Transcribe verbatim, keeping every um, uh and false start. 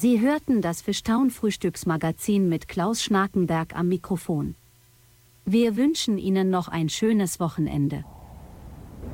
Sie hörten das Fishtown-Frühstücksmagazin mit Klaus Schnakenberg am Mikrofon. Wir wünschen Ihnen noch ein schönes Wochenende.